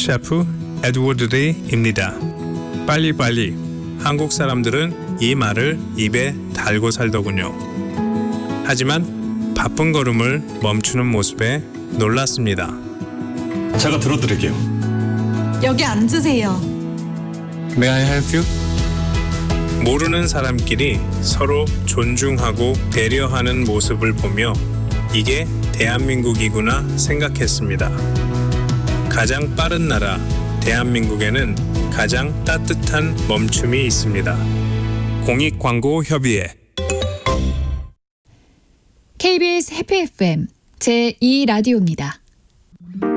셰프 에드워드 데이입니다. 빨리빨리. 한국 사람들은 이 말을 입에 달고 살더군요. 하지만 바쁜 걸음을 멈추는 모습에 놀랐습니다. 제가 들어드릴게요. 여기 앉으세요. May I help you? 모르는 사람끼리 서로 존중하고 배려하는 모습을 보며 이게 대한민국이구나 생각했습니다. 가장 빠른 나라 대한민국에는 가장 따뜻한 멈춤이 있습니다. 공익광고협의회 KBS 해피 FM 제2라디오입니다.